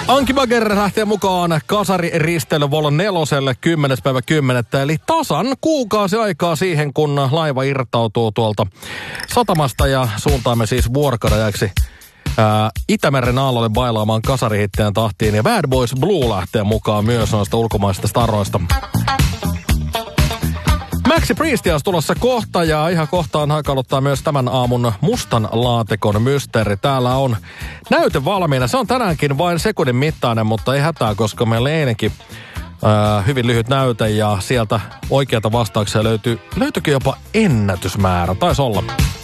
Anki Bagger lähtee mukaan kasariristeily Vol 4:lle 10.10. Eli tasan kuukausi aikaa siihen, kun laiva irtautuu tuolta satamasta ja suuntaamme siis vuorokauden Itämeren aallolle bailaamaan kasarihittien tahtiin. Ja Bad Boys Blue lähtee mukaan myös noista ulkomaisista staroista. Maxi Priestia on tulossa kohta ja ihan kohtaan hakaluttaa myös tämän aamun mustan laatikon mysteeri. Täällä on näyte valmiina. Se on tänäänkin vain sekunnin mittainen, mutta ei hätää, koska meillä eilenkin hyvin lyhyt näyte ja sieltä oikeata vastauksia löytyykin jopa ennätysmäärä. Taisi olla.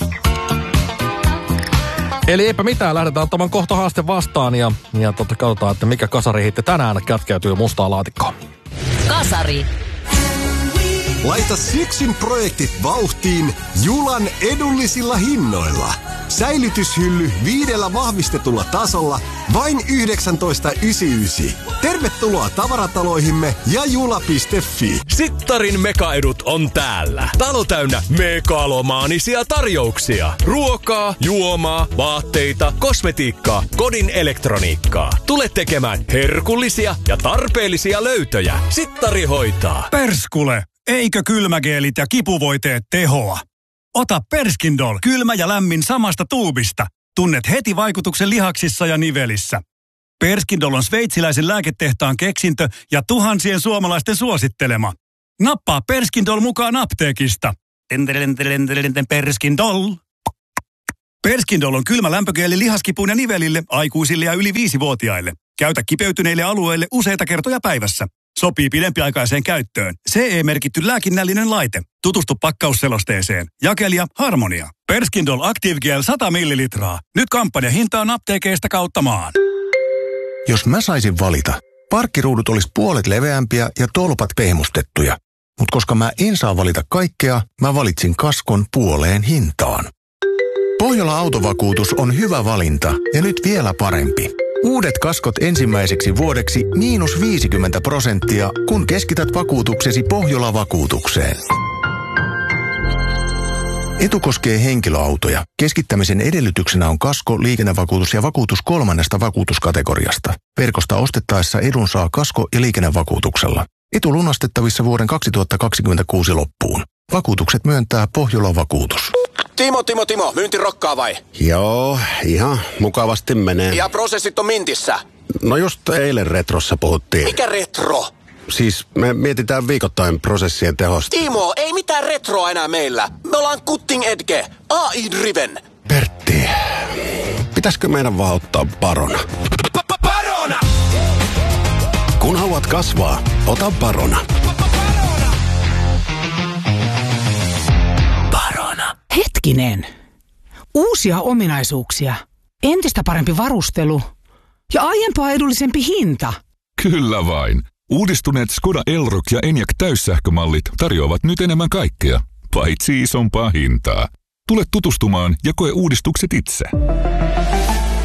Eli eipä mitään, lähdetään ottamaan kohta haaste vastaan ja katsotaan, että mikä kasarihitti tänään kätkeytyy mustaan laatikkoon. Kasari. Laita syksyn projektit vauhtiin Julan edullisilla hinnoilla. Säilytyshylly 5 vahvistetulla tasolla vain 19,99. Tervetuloa tavarataloihimme ja jula.fi. Sittarin mekaedut on täällä. Talo täynnä megalomaanisia tarjouksia. Ruokaa, juomaa, vaatteita, kosmetiikkaa, kodin elektroniikkaa. Tule tekemään herkullisia ja tarpeellisia löytöjä. Sittari hoitaa. Perskule! Eikö kylmägeelit ja kipuvoiteet tehoa? Ota Perskindol, kylmä ja lämmin samasta tuubista. Tunnet heti vaikutuksen lihaksissa ja nivelissä. Perskindol on sveitsiläisen lääketehtaan keksintö ja tuhansien suomalaisten suosittelema. Nappaa Perskindol mukaan apteekista. Perskindol. Perskindol on kylmä lämpögeeli lihaskipuun ja nivelille, aikuisille ja yli 5-vuotiaille. Käytä kipeytyneille alueille useita kertoja päivässä. Sopii pidempiaikaiseen käyttöön. CE-merkitty lääkinnällinen laite. Tutustu pakkausselosteeseen. Jakelija Harmonia. Perskindol Active Gel 100 millilitraa. Nyt kampanjahintaan apteekeista kautta maan. Jos mä saisin valita, parkkiruudut olisi puolet leveämpiä ja tolpat pehmustettuja. Mutta koska mä en saa valita kaikkea, mä valitsin kaskon puoleen hintaan. Pohjola Autovakuutus on hyvä valinta ja nyt vielä parempi. Uudet kaskot ensimmäiseksi vuodeksi -50%, kun keskität vakuutuksesi Pohjola-vakuutukseen. Etu koskee henkilöautoja. Keskittämisen edellytyksenä on kasko, liikennevakuutus ja vakuutus 3. vakuutuskategoriasta. Verkosta ostettaessa edun saa kasko- ja liikennevakuutuksella. Etu lunastettavissa vuoden 2026 loppuun. Vakuutukset myöntää Pohjola-vakuutus. Timo, myynti rokkaa vai? Joo, ihan mukavasti menee. Ja prosessit on mintissä? No just eilen retrossa puhuttiin. Mikä retro? Siis me mietitään viikoittain prosessien tehosta. Timo, ei mitään retroa enää meillä. Me ollaan cutting edge, AI-driven. Pertti, pitäisikö meidän vaan ottaa Barona? Barona! Kun haluat kasvaa, ota Barona. Hetkinen. Uusia ominaisuuksia, entistä parempi varustelu ja aiempaa edullisempi hinta. Kyllä vain. Uudistuneet Skoda Elroq ja Enyaq täyssähkömallit tarjoavat nyt enemmän kaikkea, paitsi isompaa hintaa. Tule tutustumaan ja koe uudistukset itse.